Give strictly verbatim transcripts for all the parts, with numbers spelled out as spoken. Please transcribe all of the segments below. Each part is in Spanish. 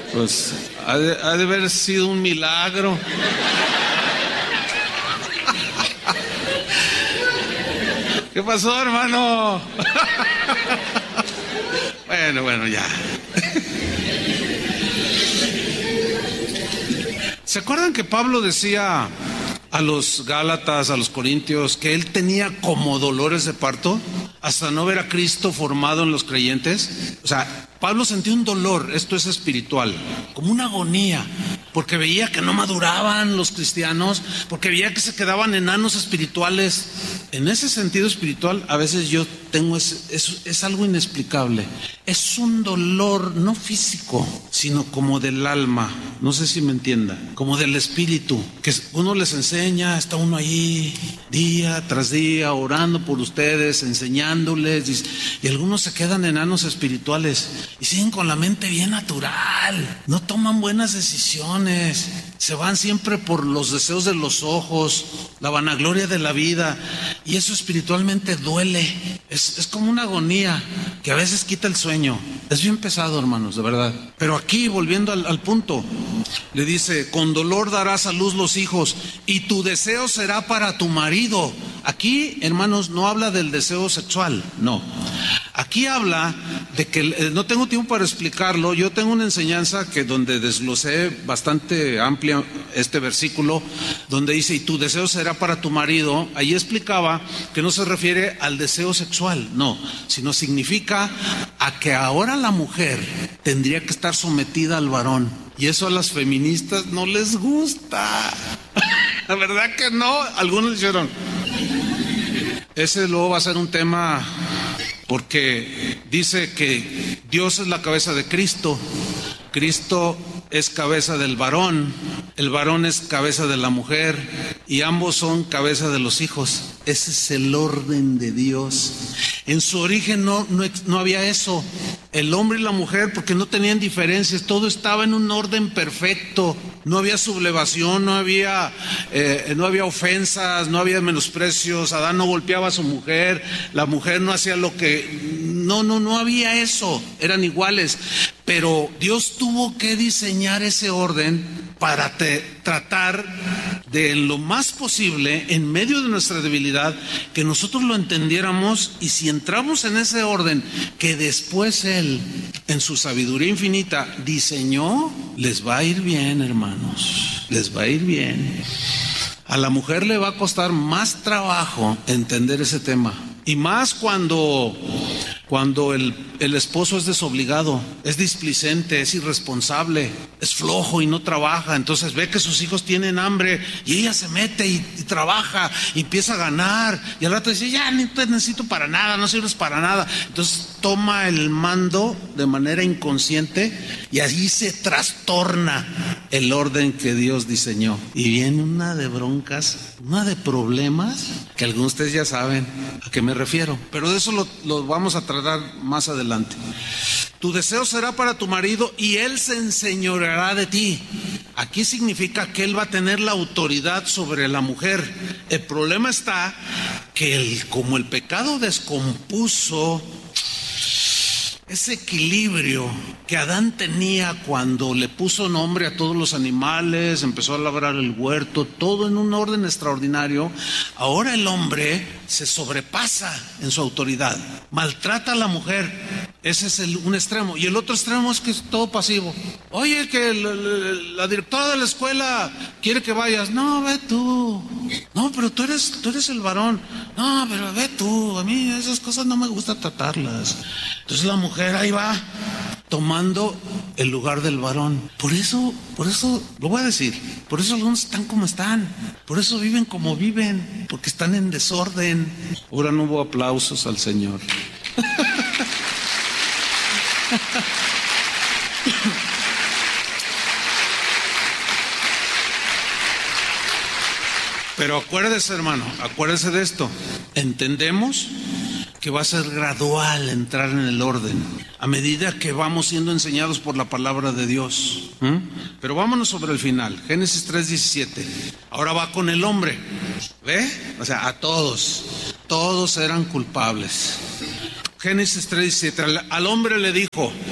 Pues ha de, ha de haber sido un milagro. ¿Qué pasó, hermano? Bueno, bueno, ya. ¿Se acuerdan que Pablo decía a los Gálatas, a los Corintios, que él tenía como dolores de parto hasta no ver a Cristo formado en los creyentes? O sea, Pablo sentía un dolor, esto es espiritual, como una agonía, porque veía que no maduraban los cristianos, porque veía que se quedaban enanos espirituales. En ese sentido espiritual, a veces yo tengo, es, es, es algo inexplicable. Es un dolor no físico, sino como del alma, no sé si me entienda, como del espíritu, que uno les enseña, está uno ahí día tras día orando por ustedes, enseñándoles, y, y algunos se quedan enanos espirituales y siguen con la mente bien natural, no toman buenas decisiones, se van siempre por los deseos de los ojos, la vanagloria de la vida, y eso espiritualmente duele. Es, es como una agonía que a veces quita el sueño. Es bien pesado, hermanos, de verdad. Pero aquí, volviendo al, al punto, le dice: con dolor darás a luz los hijos y tu deseo será para tu marido. Aquí, hermanos, no habla del deseo sexual, no. Aquí habla de que, eh, no tengo tiempo para explicarlo, yo tengo una enseñanza que donde desglosé bastante amplia este versículo, donde dice, y tu deseo será para tu marido. Ahí explicaba que no se refiere al deseo sexual, no, sino significa a que ahora la mujer tendría que estar sometida al varón, y eso a las feministas no les gusta. La verdad que no, algunos dijeron, ese luego va a ser un tema, porque dice que Dios es la cabeza de Cristo, Cristo es cabeza del varón, el varón es cabeza de la mujer, y ambos son cabeza de los hijos. Ese es el orden de Dios. En su origen no, no, no había eso, el hombre y la mujer, porque no tenían diferencias, todo estaba en un orden perfecto, no había sublevación, no había, eh, no había ofensas, no había menosprecios, Adán no golpeaba a su mujer, la mujer no hacía lo que... No, no, no había eso, eran iguales, pero Dios tuvo que diseñar ese orden para te, tratar de lo más posible, en medio de nuestra debilidad, que nosotros lo entendiéramos, y si entramos en ese orden que después Él, en su sabiduría infinita, diseñó, les va a ir bien, hermanos, les va a ir bien. A la mujer le va a costar más trabajo entender ese tema, y más cuando... Cuando el, el esposo es desobligado, es displicente, es irresponsable, es flojo y no trabaja, entonces ve que sus hijos tienen hambre y ella se mete y, y trabaja y empieza a ganar, y al rato dice, ya no te necesito para nada, no sirves para nada. Entonces toma el mando de manera inconsciente y allí se trastorna el orden que Dios diseñó. Y viene una de broncas, una de problemas, que algunos de ustedes ya saben a qué me refiero, pero de eso lo, lo vamos a tratar más adelante. Tu deseo será para tu marido y él se enseñoreará de ti. Aquí significa que él va a tener la autoridad sobre la mujer. El problema está que el, como el pecado descompuso ese equilibrio que Adán tenía cuando le puso nombre a todos los animales, empezó a labrar el huerto, todo en un orden extraordinario, ahora el hombre se sobrepasa en su autoridad, maltrata a la mujer. Ese es el, un extremo. Y el otro extremo es que es todo pasivo. Oye, que la, la, la directora de la escuela quiere que vayas. No, ve tú. No, pero tú eres, tú eres el varón. No, pero ve tú. A mí esas cosas no me gusta tratarlas. Entonces la mujer ahí va tomando el lugar del varón. Por eso, por eso, lo voy a decir, por eso algunos están como están, por eso viven como viven, porque están en desorden. Ahora no hubo aplausos al Señor. Pero acuérdese, hermano, acuérdese de esto. Entendemos que va a ser gradual entrar en el orden, a medida que vamos siendo enseñados por la palabra de Dios. ¿Mm? Pero vámonos sobre el final, Génesis tres diecisiete. Ahora va con el hombre, ¿ve? O sea, a todos, todos eran culpables. Génesis tres diecisiete, al, al hombre le dijo,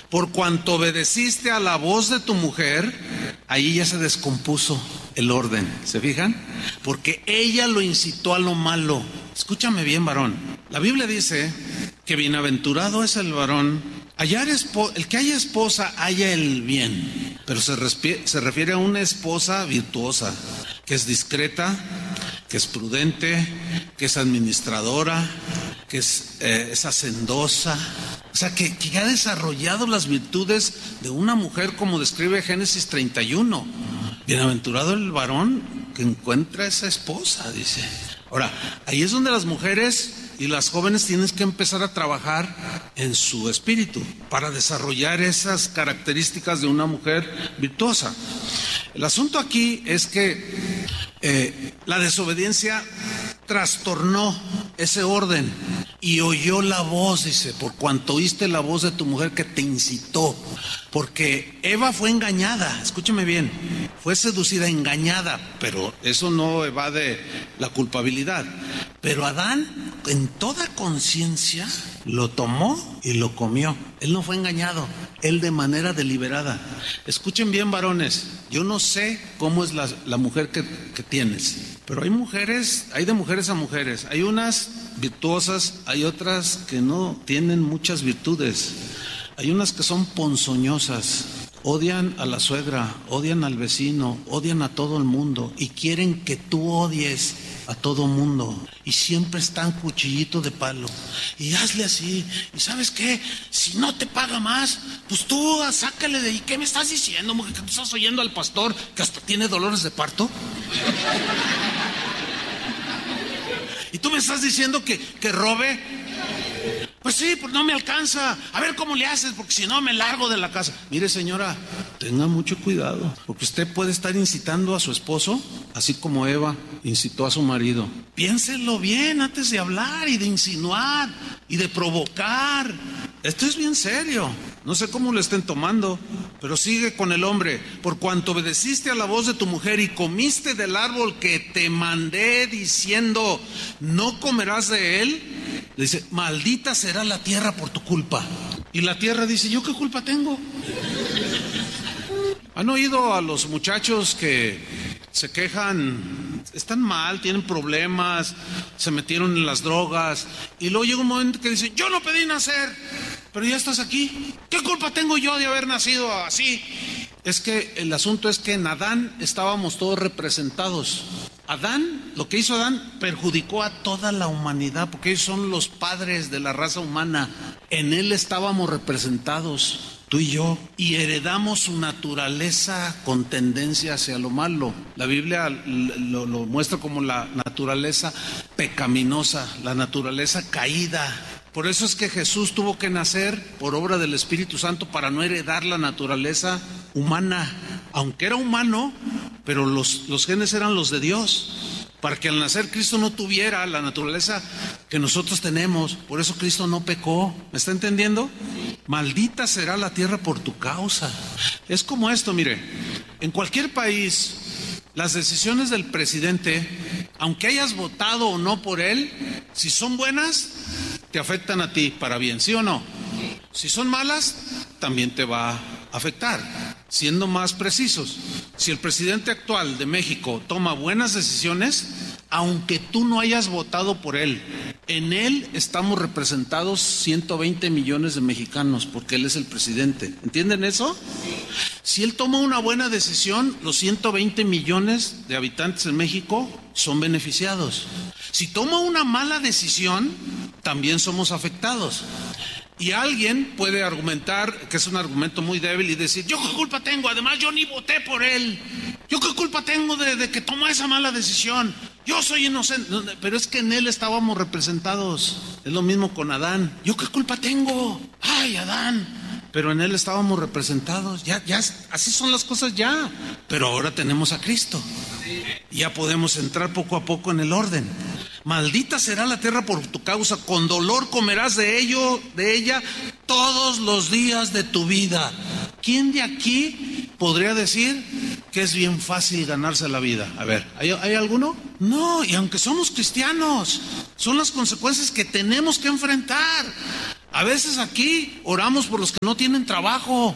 Por cuanto obedeciste a la voz de tu mujer, ahí ya se descompuso el orden, ¿se fijan? Porque ella lo incitó a lo malo. Escúchame bien, varón. La Biblia dice que bienaventurado es el varón, hallar espo- el que haya esposa halla el bien, pero se, respi- se refiere a una esposa virtuosa, que es discreta, que es prudente, que es administradora, que es, eh, es hacendosa. O sea, que, que ha desarrollado las virtudes de una mujer, como describe Génesis treinta y uno. Bienaventurado el varón que encuentra esa esposa, dice. Ahora, ahí es donde las mujeres y las jóvenes tienen que empezar a trabajar en su espíritu para desarrollar esas características de una mujer virtuosa. El asunto aquí es que eh, la desobediencia trastornó ese orden y oyó la voz, dice, por cuanto oíste la voz de tu mujer que te incitó. Porque Eva fue engañada, escúcheme bien, fue seducida, engañada, pero eso no evade la culpabilidad. Pero Adán, en toda conciencia, lo tomó y lo comió. Él no fue engañado, él de manera deliberada. Escuchen bien, varones, yo no sé cómo es la, la mujer que, que tienes, pero hay mujeres, hay de mujeres a mujeres. Hay unas virtuosas, hay otras que no tienen muchas virtudes. Hay unas que son ponzoñosas, odian a la suegra, odian al vecino, odian a todo el mundo y quieren que tú odies a todo mundo. Y siempre están cuchillito de palo. Y hazle así. ¿Y sabes qué? Si no te paga más, pues tú sácale de ahí. ¿Qué me estás diciendo, mujer? ¿Que tú estás oyendo al pastor que hasta tiene dolores de parto? ¿Y tú me estás diciendo que, que robe? Pues sí, pues no me alcanza. A ver cómo le haces, porque si no me largo de la casa. Mire, señora, tenga mucho cuidado, porque usted puede estar incitando a su esposo, así como Eva incitó a su marido. Piénselo bien antes de hablar y de insinuar y de provocar. Esto es bien serio. No sé cómo lo estén tomando, pero sigue con el hombre. Por cuanto obedeciste a la voz de tu mujer y comiste del árbol que te mandé diciendo, no comerás de él, dice, maldita será la tierra por tu culpa. Y la tierra dice, ¿yo qué culpa tengo? ¿Han oído a los muchachos que se quejan? Están mal, tienen problemas, se metieron en las drogas, y luego llega un momento que dicen, yo no pedí nacer, pero ya estás aquí. ¿Qué culpa tengo yo de haber nacido así? Es que el asunto es que en Adán estábamos todos representados. Adán, lo que hizo Adán, perjudicó a toda la humanidad, porque ellos son los padres de la raza humana. En él estábamos representados, tú y yo, y heredamos su naturaleza con tendencia hacia lo malo. La Biblia lo, lo muestra como la naturaleza pecaminosa, la naturaleza caída. Por eso es que Jesús tuvo que nacer por obra del Espíritu Santo para no heredar la naturaleza humana. Aunque era humano, pero los, los genes eran los de Dios, para que al nacer Cristo no tuviera la naturaleza que nosotros tenemos. Por eso Cristo no pecó. ¿Me está entendiendo? Maldita será la tierra por tu causa. Es como esto, mire, en cualquier país, las decisiones del presidente, aunque hayas votado o no por él, si son buenas, te afectan a ti para bien, ¿sí o no? Si son malas, también te va a afectar. Siendo más precisos, si el presidente actual de México toma buenas decisiones, aunque tú no hayas votado por él, en él estamos representados ciento veinte millones de mexicanos, porque él es el presidente. ¿Entienden eso? Si él toma una buena decisión, los ciento veinte millones de habitantes en México son beneficiados. Si toma una mala decisión, también somos afectados. Y alguien puede argumentar, que es un argumento muy débil, y decir, ¿yo qué culpa tengo? Además, yo ni voté por él. ¿Yo qué culpa tengo de, de que tomó esa mala decisión? Yo soy inocente. Pero es que en él estábamos representados. Es lo mismo con Adán. ¿Yo qué culpa tengo? Ay, Adán. Pero en él estábamos representados. Ya, ya, así son las cosas ya. Pero ahora tenemos a Cristo. Ya podemos entrar poco a poco en el orden. Maldita será la tierra por tu causa, con dolor comerás de ello, de ella, todos los días de tu vida. ¿Quién de aquí podría decir que es bien fácil ganarse la vida? A ver, ¿hay, ¿hay alguno? No, y aunque somos cristianos, son las consecuencias que tenemos que enfrentar. A veces aquí oramos por los que no tienen trabajo.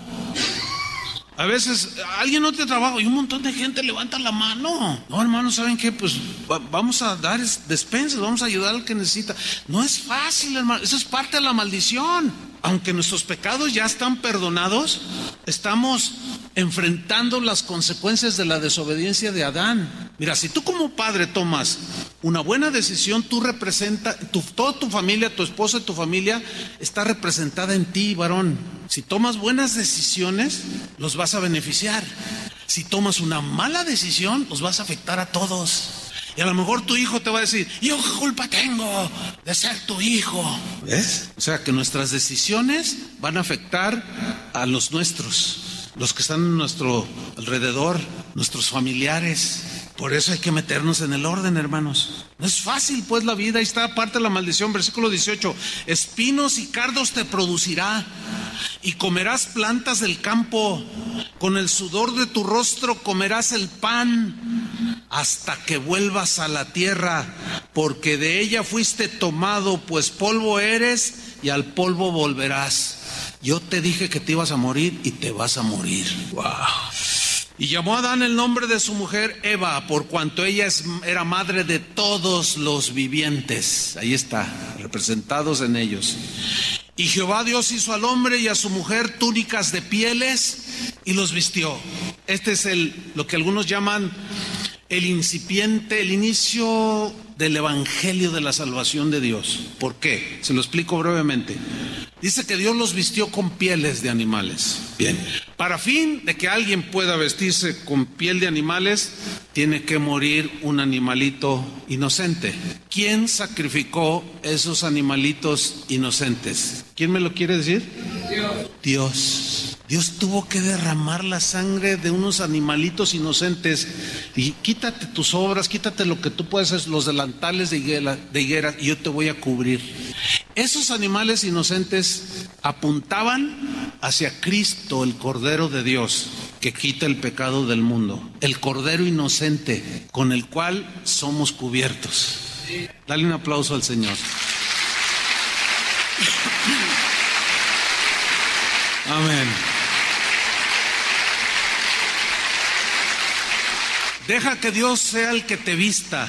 A veces alguien no tiene trabajo y un montón de gente levanta la mano. No, hermanos, ¿saben qué? Pues va, vamos a dar despensas, vamos a ayudar al que necesita. No es fácil, hermano, eso es parte de la maldición. Aunque nuestros pecados ya están perdonados, estamos enfrentando las consecuencias de la desobediencia de Adán. Mira, si tú como padre tomas una buena decisión, tú representas, tu, toda tu familia, tu esposa y tu familia está representada en ti, varón. Si tomas buenas decisiones, los vas a beneficiar. Si tomas una mala decisión, los vas a afectar a todos. Y a lo mejor tu hijo te va a decir, ¿yo qué culpa tengo de ser tu hijo? ¿Ves? O sea que nuestras decisiones van a afectar a los nuestros, los que están a nuestro alrededor, nuestros familiares. Por eso hay que meternos en el orden, hermanos. No es fácil pues la vida, ahí está parte de la maldición, versículo dieciocho. Espinos y cardos te producirá, y comerás plantas del campo. Con el sudor de tu rostro comerás el pan, hasta que vuelvas a la tierra, porque de ella fuiste tomado, pues polvo eres, y al polvo volverás. Yo te dije que te ibas a morir, y te vas a morir. Wow. Y llamó a Adán el nombre de su mujer Eva, por cuanto ella es, era madre de todos los vivientes. Ahí está, representados en ellos. Y Jehová Dios hizo al hombre y a su mujer túnicas de pieles y los vistió. Este es el, lo que algunos llaman el incipiente, el inicio del evangelio de la salvación de Dios. ¿Por qué? Se lo explico brevemente. Dice que Dios los vistió con pieles de animales. Bien. Para fin de que alguien pueda vestirse con piel de animales, tiene que morir un animalito inocente. ¿Quién sacrificó esos animalitos inocentes? ¿Quién me lo quiere decir? Dios. Dios. Dios tuvo que derramar la sangre de unos animalitos inocentes. Y quítate tus obras, quítate lo que tú puedes hacer, los delantales de higuera, de higuera, y yo te voy a cubrir. Esos animales inocentes apuntaban hacia Cristo, el Cordero de Dios, que quita el pecado del mundo. El Cordero inocente, con el cual somos cubiertos. Dale un aplauso al Señor. Amén. Deja que Dios sea el que te vista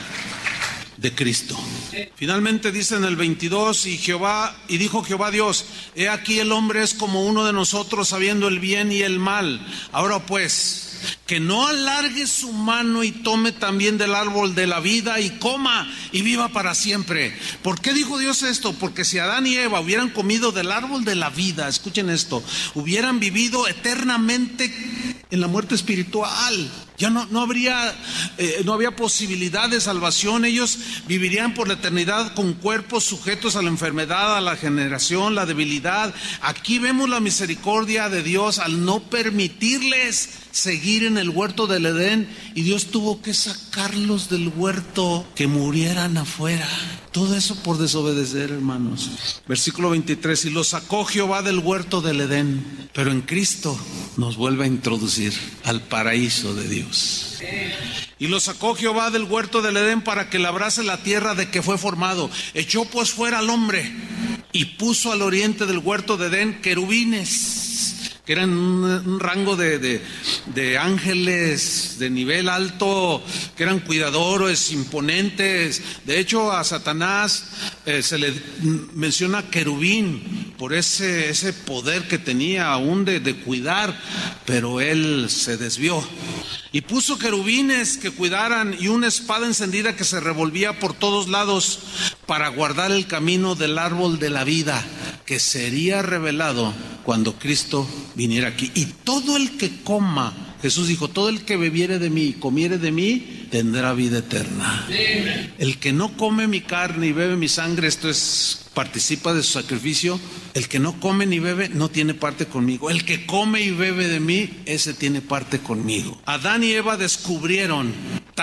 de Cristo. Finalmente dice en el veintidós, y Jehová, y dijo Jehová Dios, he aquí el hombre es como uno de nosotros, sabiendo el bien y el mal. Ahora pues, que no alargue su mano y tome también del árbol de la vida y coma y viva para siempre. ¿Por qué dijo Dios esto? Porque si Adán y Eva hubieran comido del árbol de la vida, escuchen esto, hubieran vivido eternamente en la muerte espiritual. Ya no, no habría eh, no había posibilidad de salvación. Ellos vivirían por la eternidad con cuerpos sujetos a la enfermedad, a la generación, la debilidad. Aquí vemos la misericordia de Dios al no permitirles seguir en el huerto del Edén, y Dios tuvo que sacarlos del huerto, que murieran afuera. Todo eso por desobedecer, hermanos. Versículo veintitrés, y los sacó Jehová del huerto del Edén, pero en Cristo nos vuelve a introducir al paraíso de Dios. Y lo sacó Jehová del huerto del Edén para que labrase la tierra de que fue formado. Echó pues fuera al hombre y puso al oriente del huerto de Edén querubines, que eran un, un rango de, de, de ángeles de nivel alto, que eran cuidadores, imponentes. De hecho, a Satanás eh, se le menciona querubín por ese, ese poder que tenía aún de, de cuidar, pero él se desvió. Y puso querubines que cuidaran y una espada encendida que se revolvía por todos lados para guardar el camino del árbol de la vida, que sería revelado cuando Cristo viniera aquí. Y todo el que coma, Jesús dijo, todo el que bebiere de mí y comiere de mí, tendrá vida eterna. El que no come mi carne y bebe mi sangre, esto es, participa de su sacrificio. El que no come ni bebe no tiene parte conmigo. El que come y bebe de mí, ese tiene parte conmigo. Adán y Eva descubrieron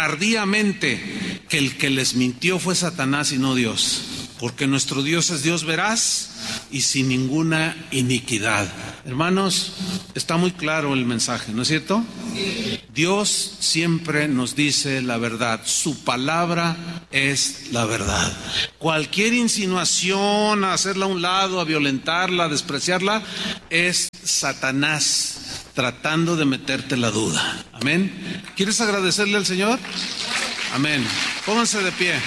tardíamente que el que les mintió fue Satanás y no Dios, porque nuestro Dios es Dios veraz y sin ninguna iniquidad. Hermanos, está muy claro el mensaje, ¿no es cierto? Dios siempre nos dice la verdad. Su palabra es la verdad. Cualquier insinuación a hacerla a un lado, a violentarla, a despreciarla, es Satanás tratando de meterte la duda. Amén. ¿Quieres agradecerle al Señor? Amén. Pónganse de pie.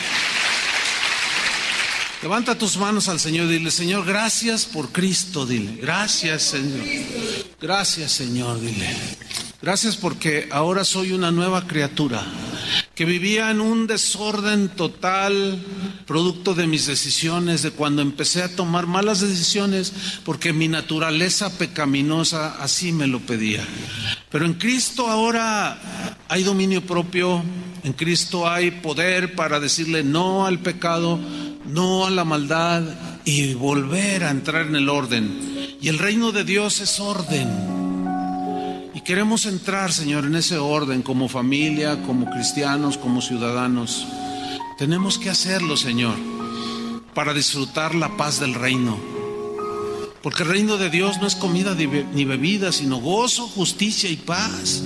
Levanta tus manos al Señor y dile: Señor, gracias por Cristo, dile. Gracias, Señor. Gracias, Señor, dile. Gracias porque ahora soy una nueva criatura que vivía en un desorden total, producto de mis decisiones, de cuando empecé a tomar malas decisiones, porque mi naturaleza pecaminosa así me lo pedía. Pero en Cristo ahora hay dominio propio, en Cristo hay poder para decirle no al pecado, no a la maldad y volver a entrar en el orden. Y el reino de Dios es orden. Y queremos entrar, Señor, en ese orden como familia, como cristianos, como ciudadanos. Tenemos que hacerlo, Señor, para disfrutar la paz del reino. Porque el reino de Dios no es comida ni bebida, sino gozo, justicia y paz.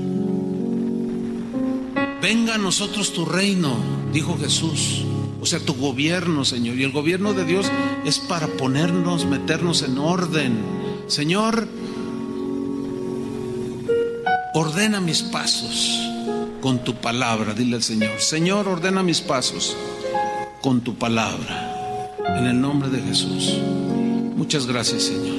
Venga a nosotros tu reino, dijo Jesús. O sea, tu gobierno, Señor. Y el gobierno de Dios es para ponernos, meternos en orden. Señor, ordena mis pasos con tu palabra. Dile al Señor: Señor, ordena mis pasos con tu palabra. En el nombre de Jesús. Muchas gracias, Señor.